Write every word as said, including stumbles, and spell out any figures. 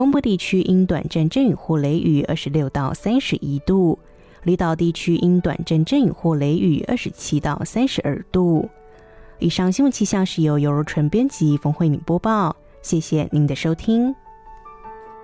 东部地区因短暂阵雨或雷雨二十六到三十一度，离岛地区因短暂阵雨或雷雨二十七到三十二度。以上新闻气象是由尤如纯编辑，冯慧敏播报，谢谢您的收听。